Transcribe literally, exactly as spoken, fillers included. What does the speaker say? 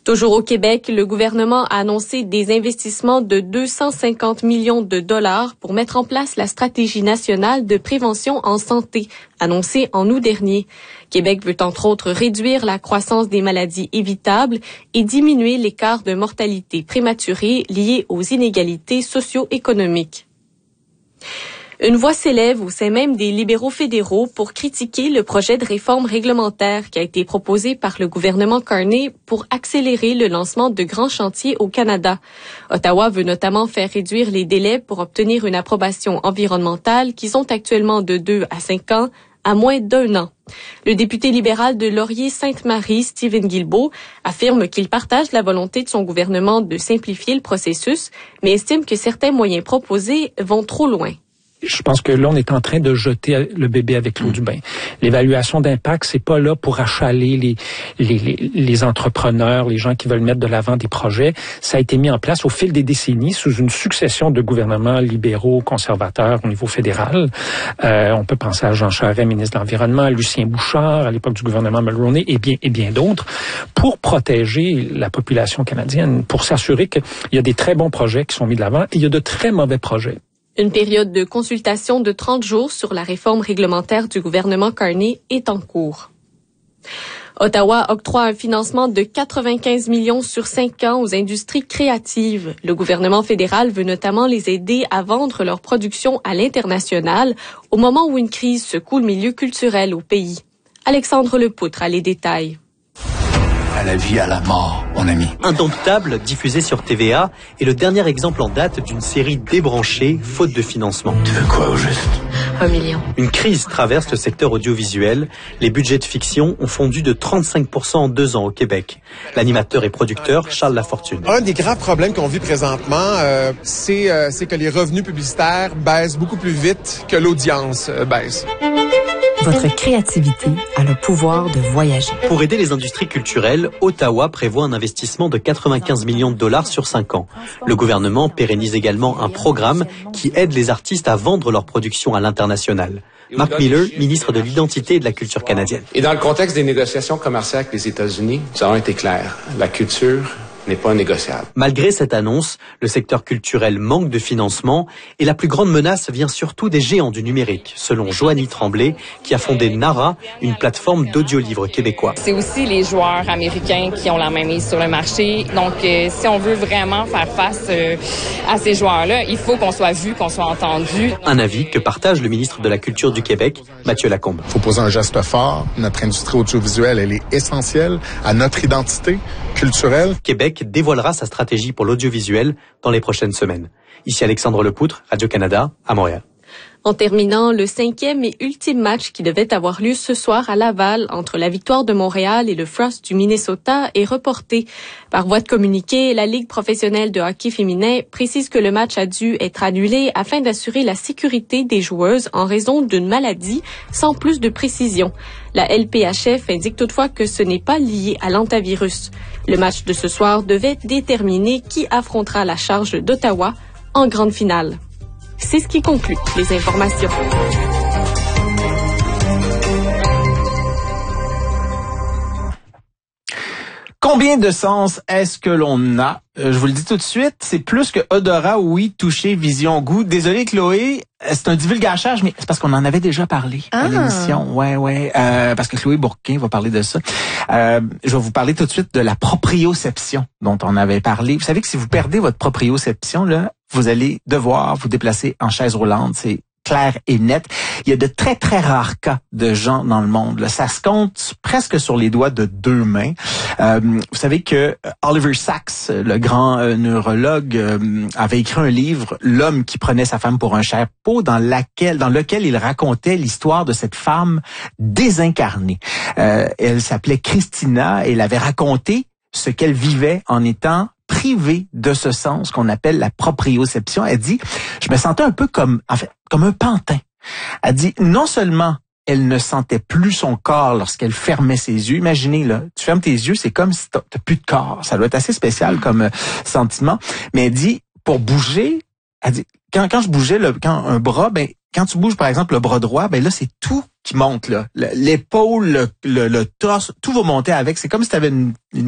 Toujours au Québec, le gouvernement a annoncé des investissements de deux cent cinquante millions de dollars pour mettre en place la stratégie nationale de prévention en santé, annoncée en août dernier. Québec veut entre autres réduire la croissance des maladies évitables et diminuer l'écart de mortalité prématurée lié aux inégalités socio-économiques. Une voix s'élève au sein même des libéraux fédéraux pour critiquer le projet de réforme réglementaire qui a été proposé par le gouvernement Carney pour accélérer le lancement de grands chantiers au Canada. Ottawa veut notamment faire réduire les délais pour obtenir une approbation environnementale qui sont actuellement de deux à cinq ans à moins d'un an. Le député libéral de Laurier-Sainte-Marie, Stephen Guilbeault, affirme qu'il partage la volonté de son gouvernement de simplifier le processus, mais estime que certains moyens proposés vont trop loin. Je pense que là, on est en train de jeter le bébé avec l'eau du bain. L'évaluation d'impact, c'est pas là pour achaler les, les, les, les entrepreneurs, les gens qui veulent mettre de l'avant des projets. Ça a été mis en place au fil des décennies sous une succession de gouvernements libéraux, conservateurs au niveau fédéral. Euh, on peut penser à Jean Charest, ministre de l'Environnement, à Lucien Bouchard, à l'époque du gouvernement Mulroney, et bien, et bien d'autres, pour protéger la population canadienne, pour s'assurer qu'il y a des très bons projets qui sont mis de l'avant et il y a de très mauvais projets. Une période de consultation de trente jours sur la réforme réglementaire du gouvernement Carney est en cours. Ottawa octroie un financement de quatre-vingt-quinze millions sur cinq ans aux industries créatives. Le gouvernement fédéral veut notamment les aider à vendre leur production à l'international au moment où une crise secoue le milieu culturel au pays. Alexandre Lepoutre a les détails. À la vie, à la mort, mon ami. Indomptable, diffusé sur T V A, est le dernier exemple en date d'une série débranchée, faute de financement. Tu veux quoi au juste? Un million. Une crise traverse le secteur audiovisuel. Les budgets de fiction ont fondu de trente-cinq pour cent en deux ans au Québec. L'animateur et producteur Charles Lafortune. Un des grands problèmes qu'on vit présentement, euh, c'est, euh, c'est que les revenus publicitaires baissent beaucoup plus vite que l'audience euh, baisse. Votre créativité a le pouvoir de voyager. Pour aider les industries culturelles, Ottawa prévoit un investissement de quatre-vingt-quinze millions de dollars sur cinq ans. Le gouvernement pérennise également un programme qui aide les artistes à vendre leurs productions à l'international. Mark Miller, ministre de l'Identité et de la Culture canadienne. Et dans le contexte des négociations commerciales avec les États-Unis, nous avons été clairs. La culture n'est pas négociable. Malgré cette annonce, le secteur culturel manque de financement et la plus grande menace vient surtout des géants du numérique, selon Joanie Tremblay, qui a fondé Nara, une plateforme d'audiolivres québécois. C'est aussi les joueurs américains qui ont la main mise sur le marché. Donc, euh, si on veut vraiment faire face euh, à ces joueurs-là, il faut qu'on soit vu, qu'on soit entendu. Un avis que partage le ministre de la Culture du Québec, Mathieu Lacombe. Il faut poser un geste fort. Notre industrie audiovisuelle, elle est essentielle à notre identité culturelle. Québec dévoilera sa stratégie pour l'audiovisuel dans les prochaines semaines. Ici Alexandre Lepoutre, Radio-Canada, à Montréal. En terminant, le cinquième et ultime match qui devait avoir lieu ce soir à Laval entre la Victoire de Montréal et le Frost du Minnesota est reporté. Par voie de communiqué, la Ligue professionnelle de hockey féminin précise que le match a dû être annulé afin d'assurer la sécurité des joueuses en raison d'une maladie, sans plus de précision. La L P H F indique toutefois que ce n'est pas lié à l'antavirus. Le match de ce soir devait déterminer qui affrontera la charge d'Ottawa en grande finale. C'est ce qui conclut les informations. Combien de sens est-ce que l'on a? Euh, je vous le dis tout de suite, c'est plus que odorat, oui, toucher, vision, goût. Désolé Chloé, c'est un divulgachage, mais c'est parce qu'on en avait déjà parlé ah. à l'émission. Ouais, ouais. Euh, parce que Chloé Bourquin va parler de ça. Euh, je vais vous parler tout de suite de la proprioception dont on avait parlé. Vous savez que si vous perdez votre proprioception, là, vous allez devoir vous déplacer en chaise roulante. C'est clair et net. Il y a de très, très rares cas de gens dans le monde. Là. Ça se compte presque sur les doigts de deux mains. Euh, vous savez que Oliver Sacks, le grand euh, neurologue, euh, avait écrit un livre, L'homme qui prenait sa femme pour un chapeau, dans laquelle, dans lequel il racontait l'histoire de cette femme désincarnée. Euh, elle s'appelait Christina et elle avait raconté ce qu'elle vivait en étant privée de ce sens qu'on appelle la proprioception. Elle dit, je me sentais un peu comme, en fait, comme un pantin. Elle dit, non seulement elle ne sentait plus son corps lorsqu'elle fermait ses yeux. Imaginez, là, tu fermes tes yeux, c'est comme si t'as, t'as plus de corps. Ça doit être assez spécial comme euh, sentiment. Mais elle dit, pour bouger, elle dit, quand, quand je bougeais le, quand un bras, ben, quand tu bouges, par exemple, le bras droit, ben là, c'est tout qui monte, là. L'épaule, le, le, le torse, tout va monter avec. C'est comme si tu avais une, une